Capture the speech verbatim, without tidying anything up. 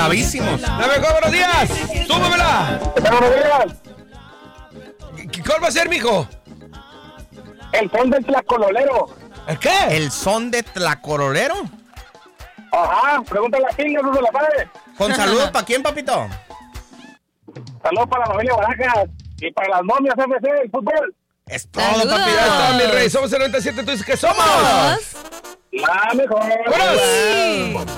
bravísimos. La mejor, buenos días. Súbemela. Buenos días. ¿Cuál va a ser, mijo? El son del tlacololero. ¿El qué? ¿El son de Tlacololero? Ajá, pregúntale a Pinga, no se la sabe. ¿Con saludos para quién, papito? Saludos para la familia Barajas y para las momias F C, el fútbol. Es todo, Saludos. papi. Ya está, mi rey. Somos el noventa y siete. ¿Tú dices que somos? Vamos. La mejor. ¡Vámonos! Sí.